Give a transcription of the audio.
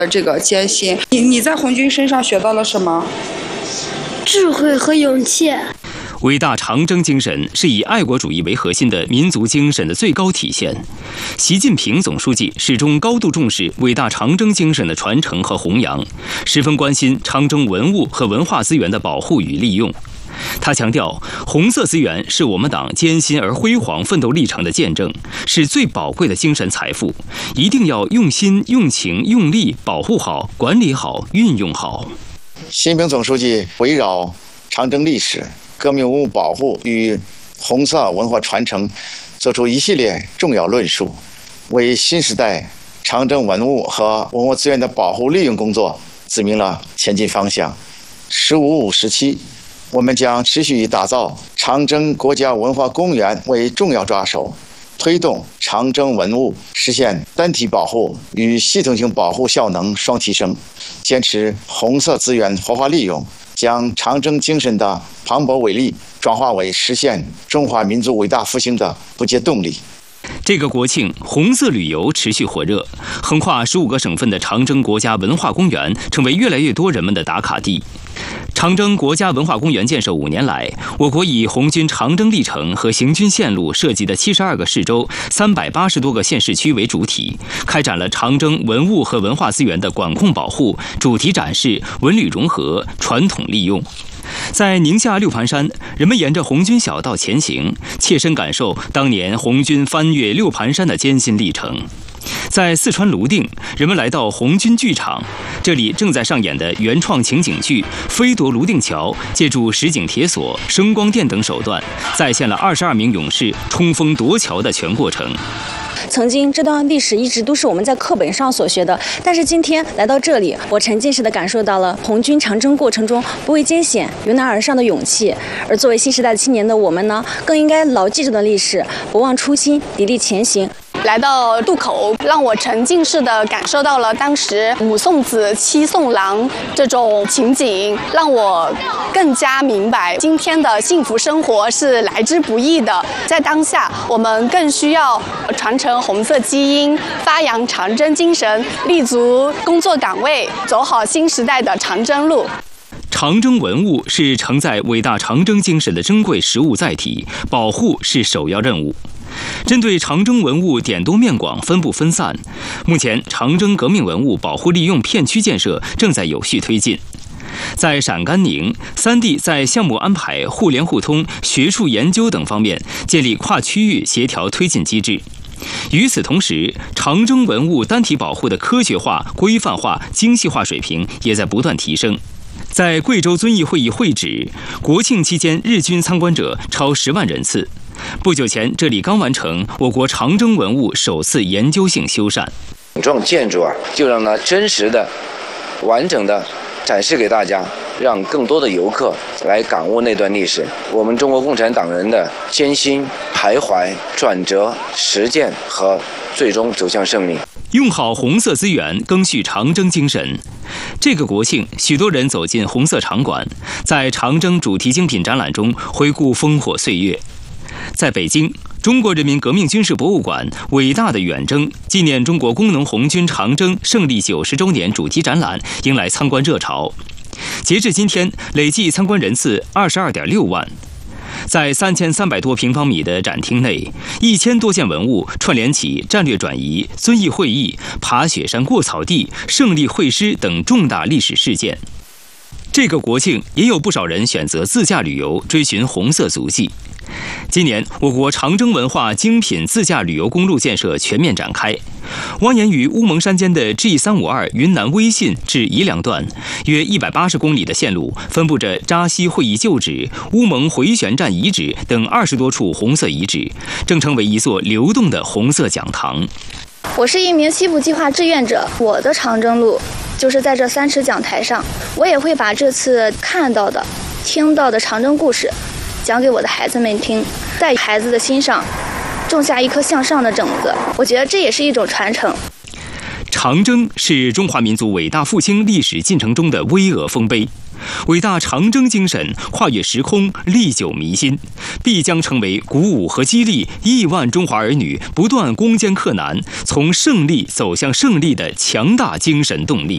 这个艰辛。你在红军身上学到了什么？ 智慧和勇气。 伟大长征精神是以爱国主义为核心的民族精神的最高体现。习近平总书记始终高度重视伟大长征精神的传承和弘扬，十分关心长征文物和文化资源的保护与利用。他强调，红色资源是我们党艰辛而辉煌奋斗历程的见证，是最宝贵的精神财富，一定要用心、用情、用力保护好、管理好、运用好。 习近平总书记围绕长征历史、革命文物保护与红色文化传承作出一系列重要论述，为新时代长征文物和文物资源的保护利用工作指明了前进方向。“15·5”时期，我们将持续以打造长征国家文化公园为重要抓手，推动长征文物实现单体保护与系统性保护效能双提升，坚持红色资源活化利用，将长征精神的磅礴伟力转化为实现中华民族伟大复兴的不竭动力。 这个国庆，红色旅游持续火热，横跨15个省份的长征国家文化公园成为越来越多人们的打卡地。长征国家文化公园建设5年来，我国以红军长征历程和行军线路设计的72个市州、380多个县市区为主体，开展了长征文物和文化资源的管控保护、主题展示、文旅融合、传统利用。在宁夏六盘山，人们沿着红军小道前行，切身感受当年红军翻越六盘山的艰辛历程。在四川泸定，人们来到红军剧场，这里正在上演的原创情景剧《飞夺泸定桥》，借助实景铁索、声光电等手段，再现了22名勇士冲锋夺桥的全过程。 曾经这段历史一直都是我们在课本上所学的，但是今天来到这里，我沉浸式的感受到了红军长征过程中不畏艰险、迎难而上的勇气。而作为新时代的青年的我们呢，更应该牢记这段历史，不忘初心，砥砺前行。 来到渡口，让我沉浸式的感受到了当时5送子7送郎这种情景，让我更加明白今天的幸福生活是来之不易的。在当下，我们更需要传承红色基因，发扬长征精神，立足工作岗位，走好新时代的长征路。 长征文物是承载伟大长征精神的珍贵实物载体，保护是首要任务。针对长征文物点多面广、分布分散，目前长征革命文物保护利用片区建设正在有序推进。在陕甘宁，3地在项目安排、互联互通、学术研究等方面建立跨区域协调推进机制。与此同时，长征文物单体保护的科学化、规范化、精细化水平也在不断提升。在贵州遵义会议会址，国庆期间日均参观者超10万人次。不久前，这里刚完成我国长征文物首次研究性修缮。 这种建筑就让它真实的、完整的展示给大家，让更多的游客来感悟那段历史，我们中国共产党人的艰辛、徘徊、转折、实践和最终走向胜利。 用好红色资源，赓续长征精神。这个国庆，许多人走进红色场馆，在长征主题精品展览中回顾烽火岁月。在北京，中国人民革命军事博物馆伟大的远征纪念中国工农红军长征胜利90周年主题展览迎来参观热潮。截至今天，累计参观人次22.6万。在3300多平方米的展厅内，1000多件文物串联起战略转移、遵义会议、爬雪山过草地、胜利会师等重大历史事件。这个国庆，也有不少人选择自驾旅游，追寻红色足迹。今年，我国长征文化精品自驾旅游公路建设全面展开。蜿蜒于乌蒙山间的 G352云南威信至宜良段，约180公里的线路，分布着扎西会议旧址、乌蒙回旋站遗址等20多处红色遗址，正成为一座流动的红色讲堂。 我是一名西部计划志愿者，我的长征路就是在这3尺讲台上，我也会把这次看到的、听到的长征故事讲给我的孩子们听，在孩子的心上种下一颗向上的种子。我觉得这也是一种传承。 长征是中华民族伟大复兴历史进程中的巍峨丰碑，伟大长征精神跨越时空，历久弥新，必将成为鼓舞和激励亿万中华儿女不断攻坚克难，从胜利走向胜利的强大精神动力。